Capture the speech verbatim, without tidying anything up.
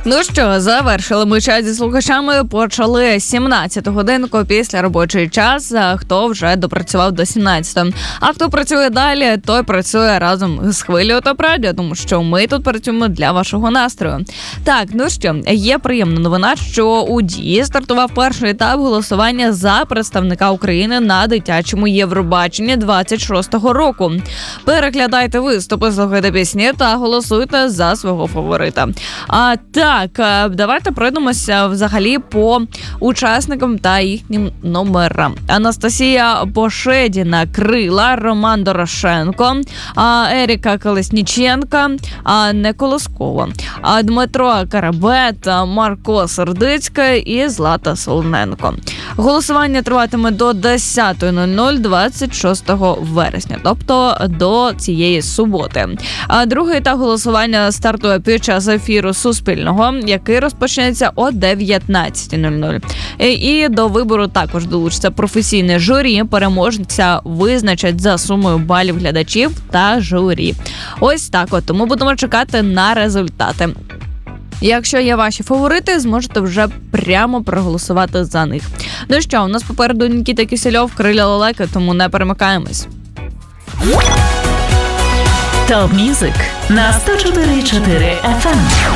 Ну що, завершили ми час зі слухачами, почали сімнадцяту годинку після робочий час, хто вже допрацював до сімнадцятої. А хто працює далі, той працює разом з хвилею Топ Радіо, тому що ми тут працюємо для вашого настрою. Так, ну що, є приємна новина, що у Дії стартував перший етап голосування за представника України на дитячому Євробаченні двадцять шостого року. Переглядайте виступи, слухайте пісні та голосуйте за свого фаворита. А так, давайте пройдемося взагалі по учасникам та їхнім номерам. Анастасія Бошедіна, Крила, Роман Дорошенко, Еріка Колесніченка, не Колоскова, Дмитро Карабет, Марко Сердицька і Злата Солоненко. Голосування триватиме до десята нуль нуль двадцять шостого вересня, тобто до цієї суботи. А другий етап голосування стартує під час ефіру Суспільного, який розпочнеться о дев'ятнадцята нуль нуль. І до вибору також долучиться професійне журі. Переможця визначать за сумою балів глядачів та журі. Ось так от, тому будемо чекати на результати. Якщо є ваші фаворити, зможете вже прямо проголосувати за них. Ну що, у нас попереду Нікіта Кисельов, Криля Лелеки, тому не перемикаємось. Топ Мюзик на сто чотири і чотири еф ем.